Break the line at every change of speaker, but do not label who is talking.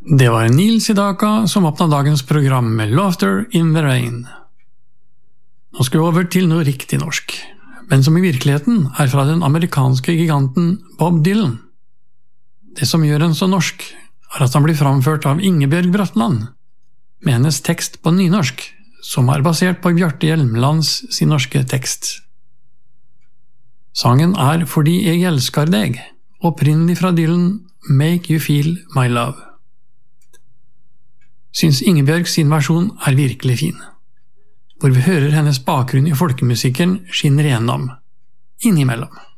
Det var Neil Sedaka som åpnet dagens program med Laughter in the Rain. Nå skal vi over til noe riktig norsk, men som i virkeligheten er fra den amerikanske giganten Bob Dylan. Det som gjør en så norsk, er at han blir framført av Ingebjørg Bratland, med hennes tekst på nynorsk, som er basert på Bjarte Hjelmelands sin norske tekst. Sangen er Fordi jeg elsker deg, opprinnelig fra Dylan Make You Feel My Love. Syns Ingebjørg sin versjon er virkelig fin, hvor vi hører hennes bakgrunn i folkemusikken skinner igjennom, innimellom.